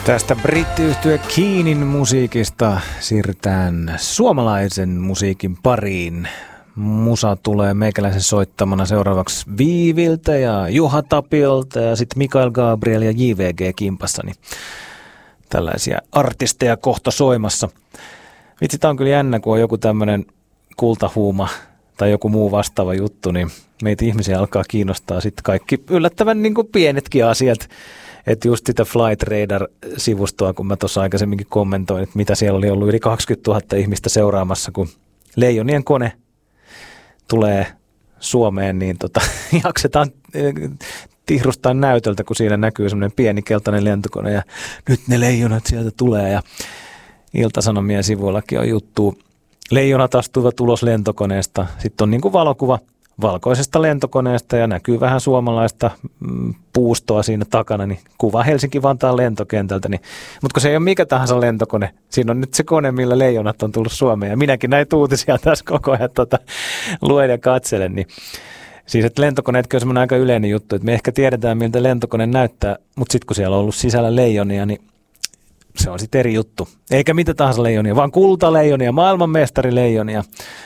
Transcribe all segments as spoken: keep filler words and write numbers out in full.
Tästä brittiyhtye Keenin musiikista siirrytään suomalaisen musiikin pariin. Musa tulee meikäläisen soittamana seuraavaksi Viiviltä ja Juha Tapiolta ja sitten Mikael Gabriel ja J V G kimpassa. Niin tällaisia artisteja kohta soimassa. Vitsi, tää on kyllä jännä, kun on joku tämmönen kultahuuma tai joku muu vastaava juttu, niin meitä ihmisiä alkaa kiinnostaa sitten kaikki yllättävän niin kuin pienetkin asiat. Että just sitä Flight Radar-sivustoa, kun mä tuossa aikaisemminkin kommentoin, että mitä siellä oli ollut yli kaksikymmentätuhatta ihmistä seuraamassa, kun Leijonien kone tulee Suomeen, niin tota, jaksetaan tihrustaa näytöltä, kun siinä näkyy semmoinen pieni keltainen lentokone ja nyt ne leijonat sieltä tulee ja Ilta-Sanomien sivuillakin on juttu. Leijonat astuivat ulos lentokoneesta, sitten on niin kuin valokuva valkoisesta lentokoneesta ja näkyy vähän suomalaista mm, puustoa siinä takana, niin kuva Helsinki-Vantaan lentokentältä. Niin, mutta kun se ei ole mikä tahansa lentokone, siinä on nyt se kone, millä leijonat on tullut Suomeen. Ja minäkin näitä uutisia tässä koko ajan tota, luen ja katselen. Niin, siis että lentokoneetkin on semmoinen aika yleinen juttu, että me ehkä tiedetään, miltä lentokone näyttää, mutta sitten kun siellä on ollut sisällä leijonia, niin se on sitten eri juttu. Eikä mitä tahansa leijonia, vaan kultaleijonia, maailmanmestarileijonia.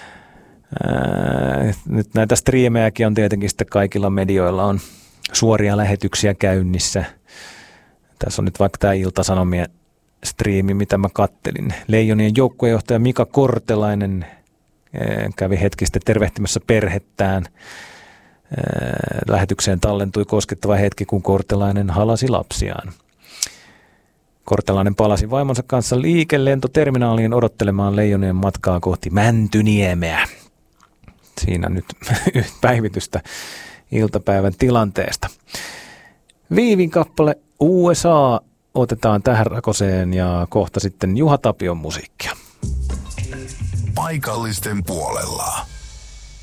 Ää, nyt näitä striimejäkin on tietenkin sitten kaikilla medioilla on suoria lähetyksiä käynnissä. Tässä on nyt vaikka tämä Ilta-Sanomien striimi, mitä mä kattelin. Leijonien joukkuejohtaja Mika Kortelainen ää, kävi hetki sitten tervehtimässä perhettään. Ää, lähetykseen tallentui koskettava hetki, kun Kortelainen halasi lapsiaan. Kortelainen palasi vaimonsa kanssa liikelentoterminaaliin odottelemaan Leijonien matkaa kohti Mäntyniemeä. Siinä nyt päivitystä iltapäivän tilanteesta. Viivin kappale U S A otetaan tähän rakoseen ja kohta sitten Juha Tapion musiikkia. Paikallisten puolella.